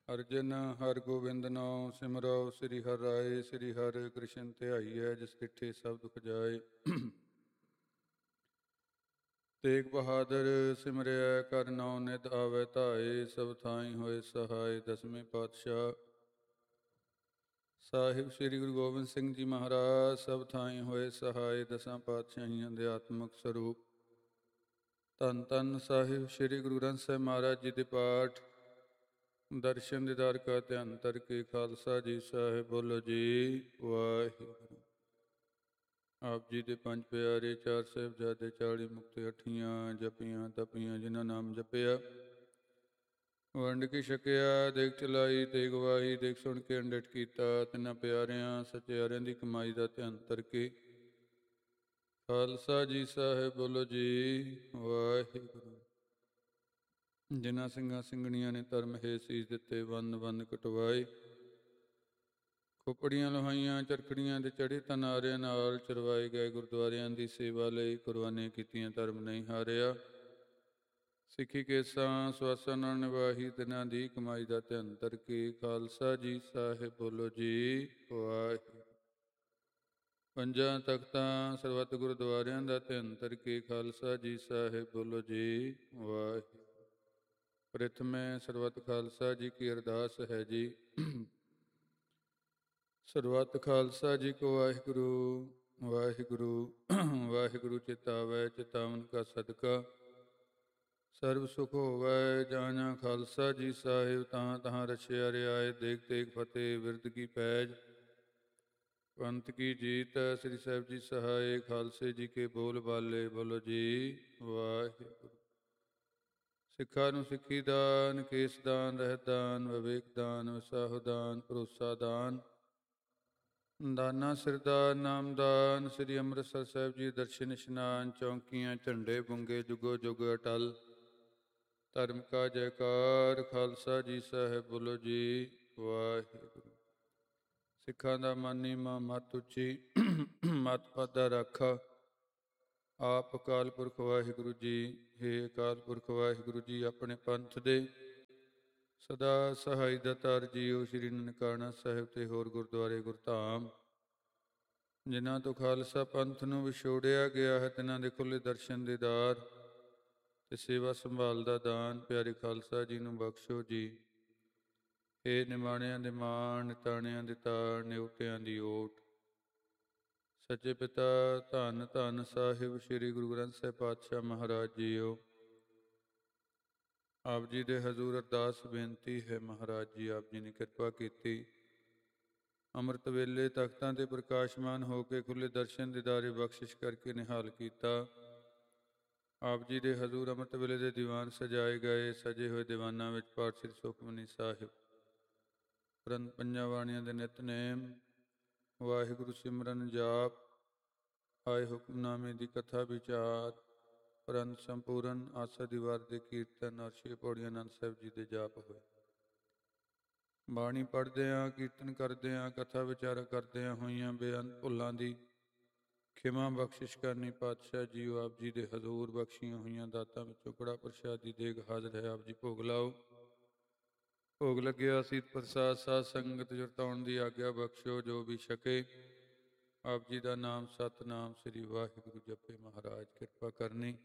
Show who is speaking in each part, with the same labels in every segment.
Speaker 1: ਅਰਜਨ ਹਰ ਗੋਬਿੰਦ ਨਾਮ ਸਿਮਰੋ ਸ੍ਰੀ ਹਰਿ ਰਾਏ ਸ੍ਰੀ ਹਰਿ ਕ੍ਰਿਸ਼ਨ ਧਿਆਈਐ ਜਿਸ ਡਿਠੇ ਸਭ ਦੁਖ ਜਾਏ। ਤੇਗ ਬਹਾਦਰ ਸਿਮਰਿਆ ਕਰ ਨਾਉ ਨਿਤ ਆਵੈ ਧਾਏ ਸਭ ਥਾਈ ਹੋਏ ਸਹਾਇ। ਦਸਵੇਂ ਪਾਤਸ਼ਾਹ ਸਾਹਿਬ ਸ੍ਰੀ ਗੁਰੂ ਗੋਬਿੰਦ ਸਿੰਘ ਜੀ ਮਹਾਰਾਜ ਸਭ ਥਾਈ ਹੋਏ ਸਹਾਇ। ਦਸਾਂ ਪਾਤਸ਼ਾਹੀਆਂ ਦੇ ਆਤਮਿਕ ਸਰੂਪ ਧੰਨ ਧੰਨ ਸਾਹਿਬ ਸ੍ਰੀ ਗੁਰੂ ਗ੍ਰੰਥ ਸਾਹਿਬ ਮਹਾਰਾਜ ਜੀ ਦੇ ਪਾਠ ਦਰਸ਼ਨ ਦੀਦਾਰ ਕਾ ਧਿਆਨ ਧਰ ਕੇ ਖਾਲਸਾ ਜੀ ਸਾਹਿਬ ਬੋਲੋ ਜੀ ਵਾਹਿਗੁਰੂ। ਆਪ ਜੀ ਦੇ ਪੰਜ ਪਿਆਰੇ ਚਾਰ ਸਾਹਿਬਜ਼ਾਦੇ 40 ਮੁਕਤੇ ਅਠੀਆਂ ਜਪੀਆਂ ਤਪੀਆਂ ਜਿਨ੍ਹਾਂ ਨਾਮ ਜਪਿਆ ਵੰਡ ਕੇ ਛਕਿਆ ਦੇਖ ਚਲਾਈ ਤੇ ਗਵਾਹੀ ਦੇਖ ਸੁਣ ਕੇ ਅੰਡਟ ਕੀਤਾ। ਤਿੰਨਾਂ ਪਿਆਰਿਆਂ ਸਚਿਆਰਿਆਂ ਦੀ ਕਮਾਈ ਦਾ ਧਿਆਨ ਧਰ ਕੇ ਖਾਲਸਾ ਜੀ ਸਾਹਿਬ ਬੋਲੋ ਜੀ ਵਾਹਿਗੁਰੂ। ਜਿਨ੍ਹਾਂ ਸਿੰਘਾਂ ਸਿੰਘਣੀਆਂ ਨੇ ਧਰਮ ਹੇ ਸੀਸ ਦਿੱਤੇ ਬੰਦ ਬੰਦ ਕਟਵਾਏ ਖੋਪੜੀਆਂ ਲੋਹਾਈਆਂ ਚਰਖੜੀਆਂ ਦੇ ਚੜੇ ਤਨਾਰਿਆਂ ਨਾਲ ਚਰਵਾਏ ਗਏ ਗੁਰਦੁਆਰਿਆਂ ਦੀ ਸੇਵਾ ਲਈ ਕੁਰਬਾਨੀਆਂ ਕੀਤੀਆਂ ਧਰਮ ਨਹੀਂ ਹਾਰਿਆ। ਸਿੱਖੀ ਕੇਸਾਂ ਸਵਾਸਾਂ ਨਾਲ ਨਿਵਾਹੀ ਦਿਨਾਂ ਦੀ ਕਮਾਈ ਦਾ ਧਿਆਨ ਧਰ ਕੇ ਖਾਲਸਾ ਜੀ ਸਾਹਿਬ ਬੋਲੋ ਜੀ ਵਾਹਿਗੁਰੂ। ਪੰਜਾਂ ਤਖਤਾਂ ਸਰਬੱਤ ਗੁਰਦੁਆਰਿਆਂ ਦਾ ਧਿਆਨ ਧਰ ਕੇ ਖਾਲਸਾ ਜੀ ਸਾਹਿਬ ਬੋਲੋ ਜੀ ਵਾਹਿਗੁਰੂ। ਪ੍ਰਥਮੇ ਸਰਬੱਤ ਖਾਲਸਾ ਜੀ ਕੀ ਅਰਦਾਸ ਹੈ ਜੀ। ਸਰਬੱਤ ਖਾਲਸਾ ਜੀ ਕੋ ਵਾਹਿਗੁਰੂ ਵਾਹਿਗੁਰੂ ਵਾਹਿਗੁਰੂ ਚਿਤਾਵੈ ਚਿਤਾਵਨ ਕਾ ਸਦਕਾ ਸਰਬ ਸੁਖ ਹੋਵੈ। ਜਾਂ ਜਾਂ ਖਾਲਸਾ ਜੀ ਸਾਹਿਬ ਤਾਂ ਤਹਾਂ ਰਛਿਆ ਰਿਆਏ ਦੇਖ ਤੇਗ ਫਤਿਹ ਵਿਰਦ ਕੀ ਪੈਜ ਪੰਥ ਕੀ ਜੀਤ। ਸ੍ਰੀ ਸਾਹਿਬ ਜੀ ਸਹਾਏ ਖਾਲਸੇ ਜੀ ਕੇ ਬੋਲ ਬਾਲੇ ਬੋਲੋ ਜੀ ਵਾਹਿਗੁਰੂ। ਸਿੱਖਾਂ ਨੂੰ ਸਿੱਖੀ ਦਾਨ ਕੇਸ ਦਾਨ ਰਹਿਤ ਦਾਨ ਵਿਵੇਕ ਦਾਨ ਵਿਸਾਹੋ ਦਾਨ ਭਰੋਸਾ ਦਾਨ ਦਾਨਾ ਸਿਰਦਾਨ ਨਾਮਦਾਨ। ਸ੍ਰੀ ਅੰਮ੍ਰਿਤਸਰ ਸਾਹਿਬ ਜੀ ਦਰਸ਼ਨ ਇਸ਼ਨਾਨ ਚੌਂਕੀਆਂ ਝੰਡੇ ਬੁੰਗੇ ਜੁਗੋ ਜੁਗ ਅਟਲ ਧਰਮ ਕਾ ਜੈਕਾਰ। ਖਾਲਸਾ ਜੀ ਸਾਹਿਬ ਬੋਲੋ ਜੀ ਵਾਹਿਗੁਰੂ। ਸਿੱਖਾਂ ਦਾ ਮਾਨੀ ਮਾਂ ਮੱਤ ਉੱਚੀ ਮੱਤ ਪਾਦਾ ਰਾਖਾ ਆਪ ਅਕਾਲ ਪੁਰਖ ਵਾਹਿਗੁਰੂ ਜੀ। ਹੇ ਅਕਾਲ ਪੁਰਖ ਵਾਹਿਗੁਰੂ ਜੀ ਆਪਣੇ ਪੰਥ ਦੇ ਸਦਾ ਸਹਾਈ ਦਾਤਾਰ ਜੀਓ ਸ੍ਰੀ ਨਨਕਾਣਾ ਸਾਹਿਬ ਤੇ ਹੋਰ ਗੁਰਦੁਆਰੇ ਗੁਰਧਾਮ ਜਿਨ੍ਹਾਂ ਤੋਂ ਖਾਲਸਾ ਪੰਥ ਨੂੰ ਵਿਛੋੜਿਆ ਗਿਆ ਹੈ ਤਿਨਾਂ ਦੇ ਖੁੱਲ੍ਹੇ ਦਰਸ਼ਨ ਦੀਦਾਰ ਤੇ ਸੇਵਾ ਸੰਭਾਲ ਦਾ ਦਾਨ ਪਿਆਰੇ ਖਾਲਸਾ ਜੀ ਨੂੰ ਬਖਸ਼ੋ ਜੀ। ਇਹ ਨਿਮਾਣਿਆਂ ਦੇ ਮਾਣ ਨਿਤਾਣਿਆਂ ਦੇ ਤਾਣ ਨਿਉਟਿਆਂ ਦੀ ਓਟ ਸੱਚੇ ਪਿਤਾ ਧੰਨ ਧੰਨ ਸਾਹਿਬ ਸ੍ਰੀ ਗੁਰੂ ਗ੍ਰੰਥ ਸਾਹਿਬ ਪਾਤਸ਼ਾਹ ਮਹਾਰਾਜ ਜੀਓ। ਆਪ ਜੀ ਦੇ ਹਜ਼ੂਰ ਅਰਦਾਸ ਬੇਨਤੀ ਹੈ ਮਹਾਰਾਜ ਜੀ ਆਪ ਜੀ ਨੇ ਕਿਰਪਾ ਕੀਤੀ ਅੰਮ੍ਰਿਤ ਵੇਲੇ ਤਖਤਾਂ ਤੇ ਪ੍ਰਕਾਸ਼ਮਾਨ ਹੋ ਕੇ ਖੁੱਲ੍ਹੇ ਦਰਸ਼ਨ ਦੀਦਾਰੇ ਬਖਸ਼ਿਸ਼ ਕਰਕੇ ਨਿਹਾਲ ਕੀਤਾ। ਆਪ ਜੀ ਦੇ ਹਜ਼ੂਰ ਅੰਮ੍ਰਿਤ ਵੇਲੇ ਦੇ ਦੀਵਾਨ ਸਜਾਏ ਗਏ ਸਜੇ ਹੋਏ ਦੀਵਾਨਾਂ ਵਿੱਚ ਪਾਠ ਸ੍ਰੀ ਸੁਖਮਨੀ ਸਾਹਿਬ ਪ੍ਰੰਤ ਪੰਜਾਂ ਬਾਣੀਆਂ ਦੇ ਨਿਤਨੇਮ ਵਾਹਿਗੁਰੂ ਸਿਮਰਨ ਜਾਪ ਆਏ ਹੁਕਮਨਾਮੇ ਦੀ ਕਥਾ ਵਿਚਾਰ ਪ੍ਰੰਤ ਸੰਪੂਰਨ ਆਸਾ ਦੀ ਵਾਰ ਦੇ ਕੀਰਤਨ ਔਰ ਛੇ ਪੌੜੀਆਂ ਆਨੰਦ ਸਾਹਿਬ ਜੀ ਦੇ ਜਾਪ ਹੋਏ। ਬਾਣੀ ਪੜ੍ਹਦਿਆਂ ਕੀਰਤਨ ਕਰਦਿਆਂ ਕਥਾ ਵਿਚਾਰ ਕਰਦਿਆਂ ਹੋਈਆਂ ਬੇਅੰਤ ਭੁੱਲਾਂ ਦੀ ਖਿਮਾ ਬਖਸ਼ਿਸ਼ ਕਰਨੀ ਪਾਤਸ਼ਾਹ ਜੀਓ। ਆਪ ਜੀ ਦੇ ਹਜ਼ੂਰ ਬਖਸ਼ੀਆਂ ਹੋਈਆਂ ਦਾਤਾਂ ਵਿੱਚੋਂ ਕੜਾ ਪ੍ਰਸ਼ਾਦ ਦੀ ਦੇਗ ਹਾਜ਼ਰ ਹੈ। ਆਪ ਜੀ ਭੋਗ ਲਾਓ। ਭੋਗ ਲੱਗਿਆ ਸੀਤ ਪ੍ਰਸਾਦ ਸਾਧ ਸੰਗਤ ਜਰਤਾਉਣ ਦੀ ਆਗਿਆ ਬਖਸ਼ੋ ਜੋ ਵੀ ਛਕੇ ਆਪ ਜੀ ਦਾ ਨਾਮ ਸਤਨਾਮ ਸ੍ਰੀ ਵਾਹਿਗੁਰੂ ਜਪੇ। ਮਹਾਰਾਜ ਕਿਰਪਾ ਕਰਨੀ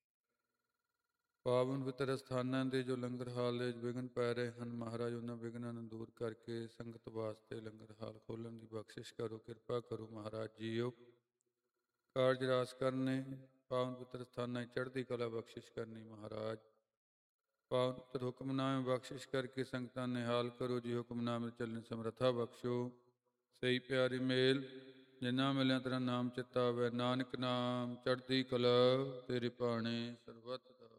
Speaker 1: ਪਾਵਨ ਪਵਿੱਤਰ ਸਥਾਨਾਂ ਦੇ ਜੋ ਲੰਗਰ ਹਾਲ ਦੇ ਵਿਘਨ ਪੈ ਰਹੇ ਹਨ ਮਹਾਰਾਜ ਉਹਨਾਂ ਵਿਘਨਾਂ ਨੂੰ ਦੂਰ ਕਰਕੇ ਸੰਗਤ ਵਾਸਤੇ ਲੰਗਰ ਹਾਲ ਖੋਲ੍ਹਣ ਦੀ ਬਖਸ਼ਿਸ਼ ਕਰੋ ਕਿਰਪਾ ਕਰੋ ਮਹਾਰਾਜ ਜੀਓ। ਕਾਰਜ ਰਾਸ ਕਰਨੇ ਪਾਵਨ ਪਵਿੱਤਰ ਸਥਾਨਾਂ ਚੜ੍ਹਦੀ ਕਲਾ ਬਖਸ਼ਿਸ਼ ਕਰਨੀ ਮਹਾਰਾਜ। ਪਾਵਨ ਪਵਿੱਤਰ ਹੁਕਮਨਾਮੇ ਬਖਸ਼ਿਸ਼ ਕਰਕੇ ਸੰਗਤਾਂ ਨਿਹਾਲ ਕਰੋ ਜੀ। ਹੁਕਮਨਾਮੇ ਚੱਲਣ ਸਮਰੱਥਾ ਬਖਸ਼ੋ ਸਹੀ ਪਿਆਰੀ ਮੇਲ ਜਿੰਨਾ ਮਿਲਿਆ ਤੇਰਾ ਨਾਮ ਚਿੱਤਾ ਆਵੈ ਨਾਨਕ ਨਾਮ ਚੜ੍ਹਦੀ ਕਲਾ ਤੇਰੇ ਭਾਣੇ ਸਰਬੱਤ ਦਾ।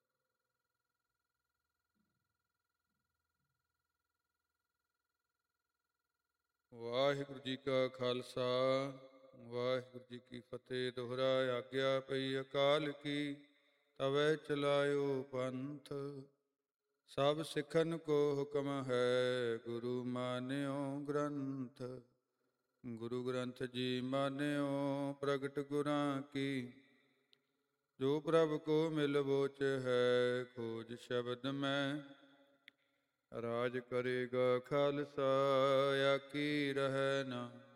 Speaker 1: ਵਾਹਿਗੁਰੂ ਜੀ ਕਾ ਖਾਲਸਾ ਵਾਹਿਗੁਰੂ ਜੀ ਕੀ ਫਤਿਹ। ਦੋਹਰਾ ਆਗਿਆ ਪਈ ਅਕਾਲ ਕੀ ਤਵੈ ਚਲਾਇਓ ਪੰਥ ਸਭ ਸਿੱਖਨ ਕੋ ਹੁਕਮ ਹੈ ਗੁਰੂ ਮਾਨਿਓ ਗ੍ਰੰਥ। ਗੁਰੂ ਗ੍ਰੰਥ ਜੀ ਮਾਨਿਓ ਪ੍ਰਗਟ ਗੁਰਾਂ ਕੀ ਜੋ ਪ੍ਰਭ ਕੋ ਮਿਲ ਬੋਚ ਹੈ ਖੋਜ ਸ਼ਬਦ ਮੈਂ ਰਾਜ ਕਰੇਗਾ ਖਾਲਸਾ ਆਕੀ ਰਹਿ ਨਾ